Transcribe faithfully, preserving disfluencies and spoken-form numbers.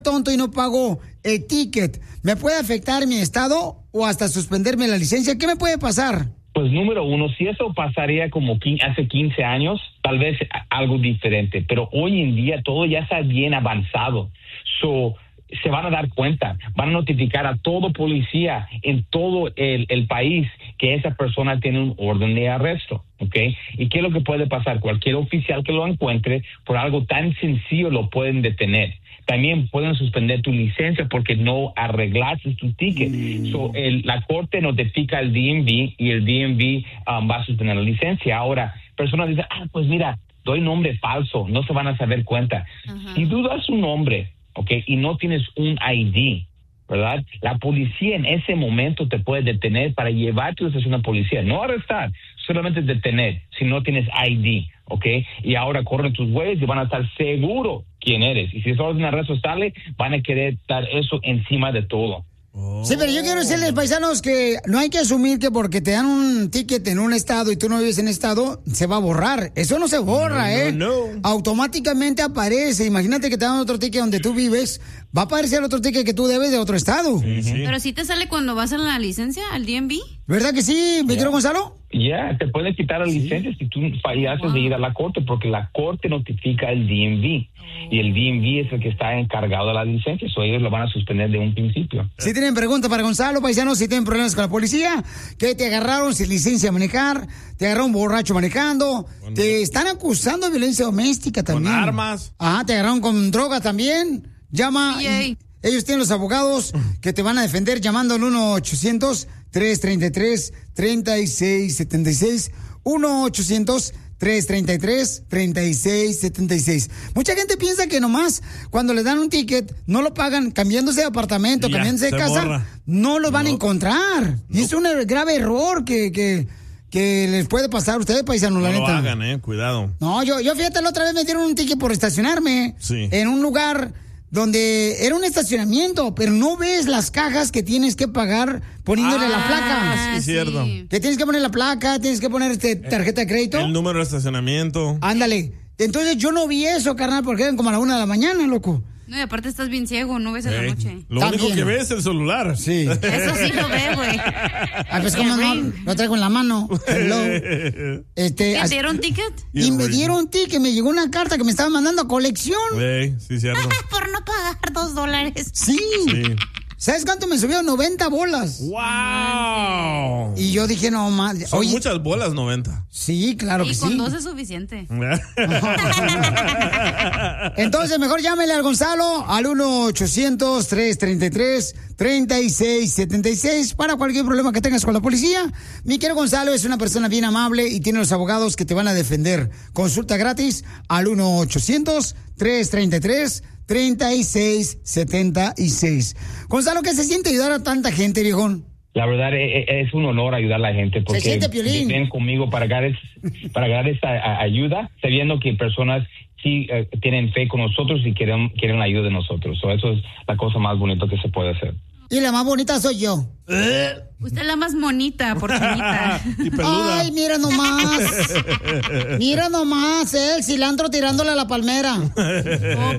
tonto y no pago el ticket, ¿me puede afectar mi estado o hasta suspenderme la licencia? ¿Qué me puede pasar? Pues número uno, si eso pasaría como hace quince años, tal vez algo diferente, pero hoy en día todo ya está bien avanzado. So, se van a dar cuenta, van a notificar a todo policía en todo el, el país que esa persona tiene un orden de arresto, ¿ok? ¿Y qué es lo que puede pasar? Cualquier oficial que lo encuentre por algo tan sencillo lo pueden detener. También pueden suspender tu licencia porque no arreglaste tu ticket. Mm. So, el, la corte notifica al D M V y el D M V um, va a suspender la licencia. Ahora, personas dicen, ah, pues mira, doy nombre falso, no se van a saber cuenta. Uh-huh. Si tú das un nombre, ¿ok? Y no tienes un I D, ¿verdad? La policía en ese momento te puede detener para llevarte a la estación de policía. No arrestar, solamente detener si no tienes I D, ¿ok? Y ahora corren tus güeyes y van a estar seguros quién eres. Y si es orden de arresto sale, van a querer dar eso encima de todo. Oh. Sí, pero yo quiero decirles, paisanos, que no hay que asumir que porque te dan un ticket en un estado y tú no vives en estado, se va a borrar. Eso no se borra, no, ¿eh? No, no. Automáticamente aparece. Imagínate que te dan otro ticket donde tú vives, va a aparecer otro ticket que tú debes de otro estado. Sí, sí. Pero sí te sale cuando vas a la licencia, al D M V. ¿Verdad que sí, mi querido Gonzalo? Ya, yeah, te pueden quitar la ¿Sí? licencia si tú fallaste wow. de ir a la corte, porque la corte notifica al D M V. Y el D M V es el que está encargado de la licencia, so ellos lo van a suspender de un principio. Si tienen preguntas para Gonzalo, paisanos, si tienen problemas con la policía, que te agarraron sin licencia a manejar, te agarraron borracho manejando, bueno, te están acusando de violencia doméstica también. Con armas. Ajá, te agarraron con droga también. Llama. Y ellos tienen los abogados que te van a defender llamando al uno ochocientos tres treinta y tres treinta y seis setenta y seis. uno ochocientos tres treinta y tres treinta y seis setenta y seis. Mucha gente piensa que nomás cuando le dan un ticket no lo pagan cambiándose de apartamento, ya, cambiándose de casa, borra. no lo van no. a encontrar. No. Y es un grave error que, que, que les puede pasar a ustedes, paisanos, no la lo neta. hagan, eh, cuidado. No, yo, yo fíjate, la otra vez me dieron un ticket por estacionarme sí. en un lugar donde era un estacionamiento, pero no ves las cajas que tienes que pagar poniéndole ah, la placa. Sí, cierto. Que tienes que poner la placa, tienes que poner este tarjeta de crédito. El número de estacionamiento. Ándale. Entonces yo no vi eso, carnal, porque eran como a la una de la mañana, loco. No, y aparte estás bien ciego, no ves en hey, la noche. Lo También. único que ves es el celular. Sí. Eso sí lo ve, güey. Ah, pues como no, lo traigo en la mano. Hello. Este, ¿Te dieron ticket? Y me dieron ticket, me llegó una carta que me estaban mandando a colección. Hey, sí, cierto. Por no pagar dos dólares. Sí. sí. ¿Sabes cuánto me subió? noventa bolas. ¡Wow! Y yo dije, no más. Son Oye, muchas bolas, noventa. Sí, claro y que sí. Y con dos es suficiente. Entonces, mejor llámele al Gonzalo al uno ochocientos tres treinta y tres treinta y seis setenta y seis para cualquier problema que tengas con la policía. Mi querido Gonzalo es una persona bien amable y tiene los abogados que te van a defender. Consulta gratis al uno ochocientos tres treinta y tres treinta y seis setenta y seis. Gonzalo, ¿qué se siente ayudar a tanta gente, viejón? La verdad es, es un honor ayudar a la gente porque se siente, Piolín. Ven conmigo para dar, para dar esta ayuda, sabiendo que personas sí eh, tienen fe con nosotros y quieren, quieren la ayuda de nosotros. So, eso es la cosa más bonita que se puede hacer. Y la más bonita soy yo. Usted es la más monita, porquinita. Y peluda. Ay, mira nomás. Mira nomás, eh, el cilantro tirándole a la palmera. Oh,